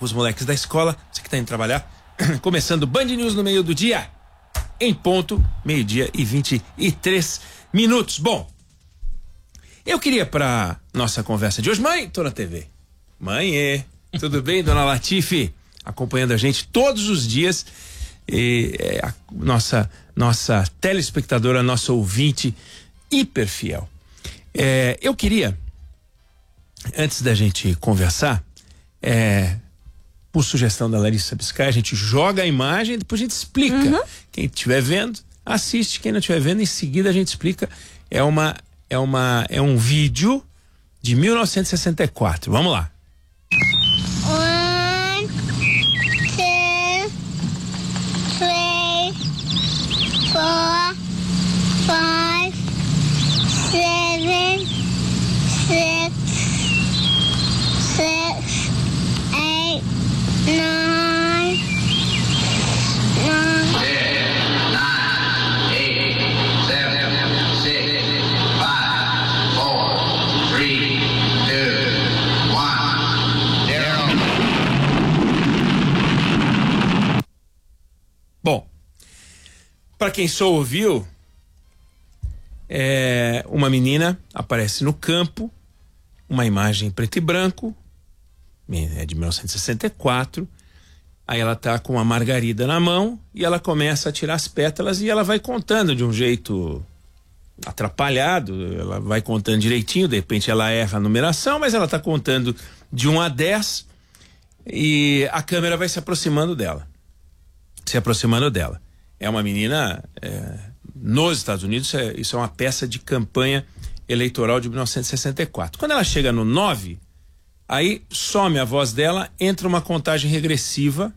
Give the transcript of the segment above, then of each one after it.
os moleques da escola, você que tá indo trabalhar. Começando Band News no meio do dia, em ponto, 12:23. Bom, eu queria pra nossa conversa de hoje, mãe, tô na TV. Mãe, tudo bem, dona Latife? Acompanhando a gente todos os dias. A nossa telespectadora, nossa ouvinte hiper fiel. Eu queria, antes da gente conversar, por sugestão da Larissa Biscay, a gente joga a imagem, depois a gente explica. Quem estiver vendo, assiste. Quem não estiver vendo, em seguida a gente explica. É um vídeo de 1964. Vamos lá. 1, 2, 3, 4, 5, 7, 6, 8, 9, 10, 9, 8, 7, 5, 4, 3, 2, 1, 0. Bom, para quem só ouviu, uma menina aparece no campo, uma imagem preto e branco, é de 1964. Aí ela tá com uma margarida na mão e ela começa a tirar as pétalas e ela vai contando de um jeito atrapalhado, ela vai contando direitinho, de repente ela erra a numeração, mas ela tá contando de 1 a 10 e a câmera vai se aproximando dela. É uma menina, nos Estados Unidos, isso é uma peça de campanha eleitoral de 1964. Quando ela chega no 9, aí some a voz dela, entra uma contagem regressiva,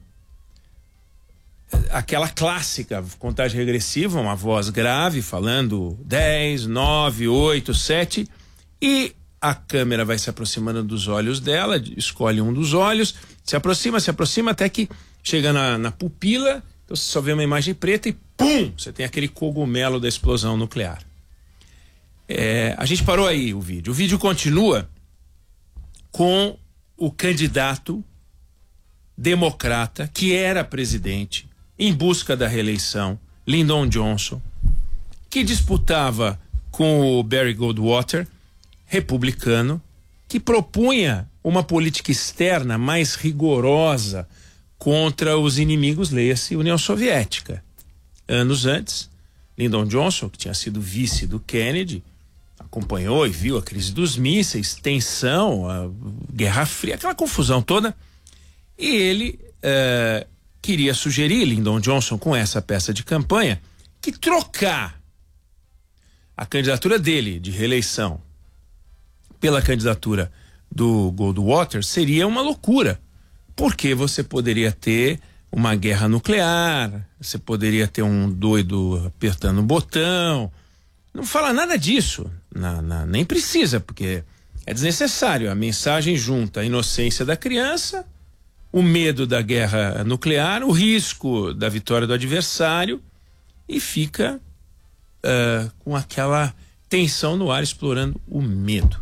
aquela clássica contagem regressiva, uma voz grave falando 10, 9, 8, 7, e a câmera vai se aproximando dos olhos dela, escolhe um dos olhos, se aproxima até que chega na pupila, então você só vê uma imagem preta e pum, você tem aquele cogumelo da explosão nuclear. A gente parou aí o vídeo. O vídeo continua com o candidato democrata que era presidente em busca da reeleição, Lyndon Johnson, que disputava com o Barry Goldwater, republicano, que propunha uma política externa mais rigorosa contra os inimigos, leia-se União Soviética. Anos antes, Lyndon Johnson, que tinha sido vice do Kennedy, acompanhou e viu a crise dos mísseis, tensão, a Guerra Fria, aquela confusão toda, e ele queria sugerir, Lyndon Johnson, com essa peça de campanha, que trocar a candidatura dele de reeleição pela candidatura do Goldwater seria uma loucura, porque você poderia ter uma guerra nuclear, você poderia ter um doido apertando um botão. Não fala nada disso, nem precisa, porque é desnecessário. A mensagem junta a inocência da criança, o medo da guerra nuclear, o risco da vitória do adversário, e fica com aquela tensão no ar, explorando o medo.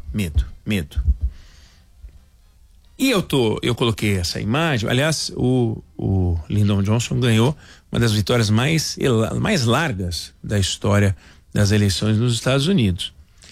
E eu coloquei essa imagem. Aliás, o Lyndon Johnson ganhou uma das vitórias mais largas da história das eleições nos Estados Unidos.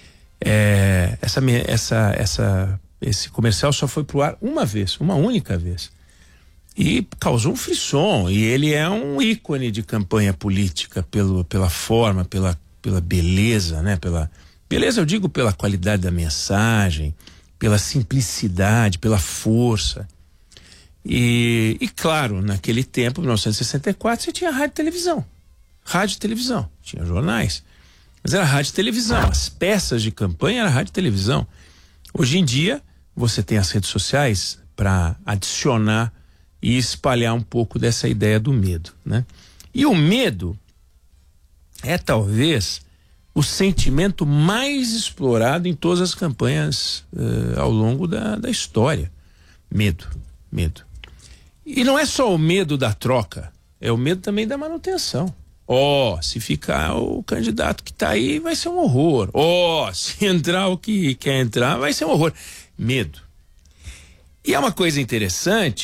Esse comercial só foi pro ar uma única vez. E causou um frisson. E ele é um ícone de campanha política pela forma, pela beleza, né? Beleza, eu digo pela qualidade da mensagem, pela simplicidade, pela força. E claro, naquele tempo, 1964, você tinha rádio e televisão, tinha jornais, mas era rádio e televisão, as peças de campanha era rádio e televisão. Hoje em dia, você tem as redes sociais para adicionar e espalhar um pouco dessa ideia do medo, né? E o medo é talvez o sentimento mais explorado em todas as campanhas ao longo da história. Medo. E não é só o medo da troca, é o medo também da manutenção. Se ficar o candidato que está aí, vai ser um horror. Se entrar o que quer entrar, vai ser um horror. Medo. E é uma coisa interessante